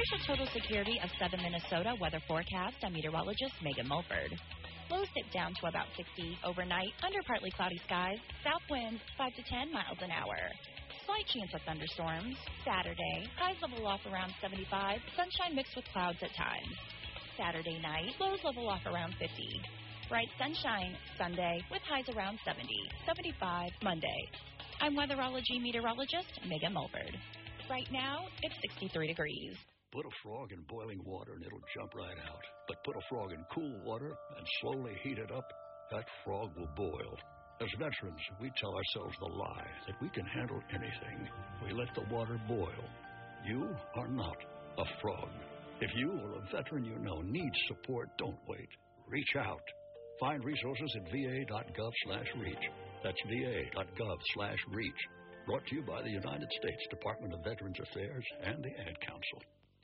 Here's your total security of Southern Minnesota weather forecast. I'm meteorologist Megan Mulford. Lows dip down to about 60 overnight under partly cloudy skies. South winds 5 to 10 miles an hour. Slight chance of thunderstorms. Saturday, highs level off around 75. Sunshine mixed with clouds at times. Saturday night, lows level off around 50. Bright sunshine Sunday with highs around 70. 75 Monday. I'm weatherology meteorologist Megan Mulford. Right now, it's 63 degrees. Put a frog in boiling water and it'll jump right out. But put a frog in cool water and slowly heat it up, that frog will boil. As veterans, we tell ourselves the lie that we can handle anything. We let the water boil. You are not a frog. If you or a veteran you know needs support, don't wait. Reach out. Find resources at va.gov/reach. That's va.gov/reach. Brought to you by the United States Department of Veterans Affairs and the Ad Council.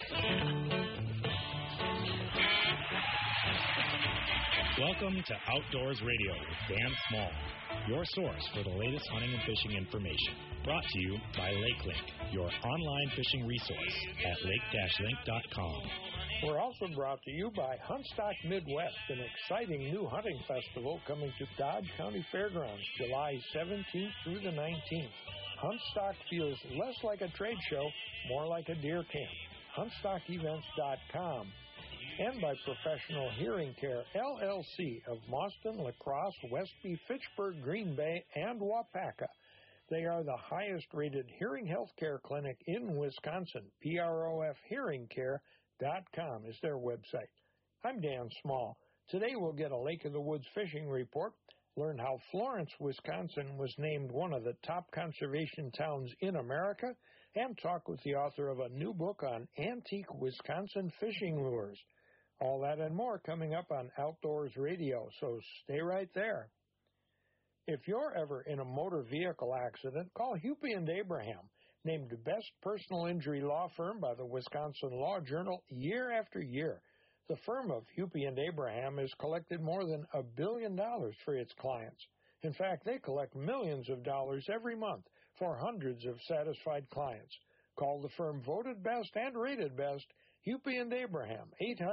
Welcome to Outdoors Radio with Dan Small, your source for the latest hunting and fishing information. Brought to you by LakeLink, your online fishing resource at lake-link.com. We're also brought to you by Huntstock Midwest, an exciting new hunting festival coming to Dodge County Fairgrounds July 17th through the 19th. Huntstock feels less like a trade show, more like a deer camp. HuntstockEvents.com. And by Professional Hearing Care, LLC of Mauston, La Crosse, Westby, Fitchburg, Green Bay, and Wapaka. They are the highest-rated hearing health care clinic in Wisconsin. PROFhearingcare.com is their website. I'm Dan Small. Today we'll get a Lake of the Woods fishing report, learn how Florence, Wisconsin was named one of the top conservation towns in America, and talk with the author of a new book on antique Wisconsin fishing lures. All that and more coming up on Outdoors Radio, so stay right there. If you're ever in a motor vehicle accident, call Hupy and Abraham, named Best Personal Injury Law Firm by the Wisconsin Law Journal year after year. The firm of Hupy and Abraham has collected more than $1 billion for its clients. In fact, they collect millions of dollars every month for hundreds of satisfied clients. Call the firm voted best and rated best, Hupy and Abraham,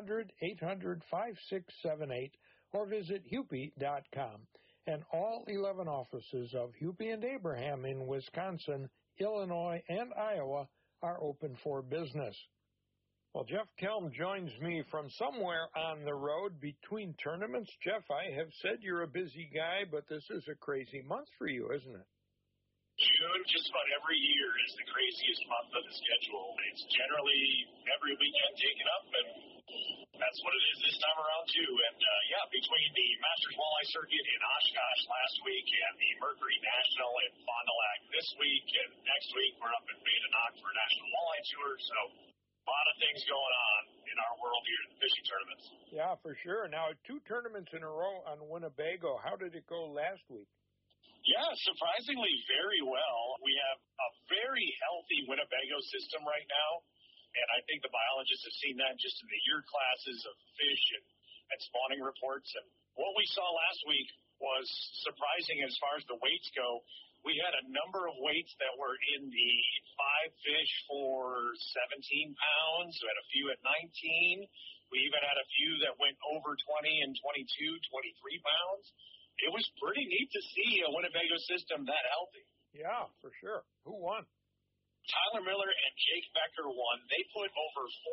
800-800-5678, or visit Hupy.com. And all 11 offices of Hupy and Abraham in Wisconsin, Illinois, and Iowa are open for business. Well, Jeff Kelm joins me from somewhere on the road between tournaments. Jeff, I have said you're a busy guy, but this is a crazy month for you, isn't it? June, just about every year, is the craziest month of the schedule. It's generally every weekend taken up, and that's what it is this time around, too. And, between the Masters Walleye Circuit in Oshkosh last week and the Mercury National in Fond du Lac this week, and next week we're up in Beta-Knock for a National Walleye Tour, so a lot of things going on in our world here in the fishing tournaments. Yeah, for sure. Now, 2 tournaments in a row on Winnebago. How did it go last week? Yeah, surprisingly very well. We have a very healthy Winnebago system right now, and I think the biologists have seen that just in the year classes of fish and spawning reports. And what we saw last week was surprising as far as the weights go. We had a number of weights that were in the 5 fish for 17 pounds. We had a few at 19. We even had a few that went over 20 and 22, 23 pounds. It was pretty neat to see a Winnebago system that healthy. Yeah, for sure. Who won? Tyler Miller and Jake Becker won. They put over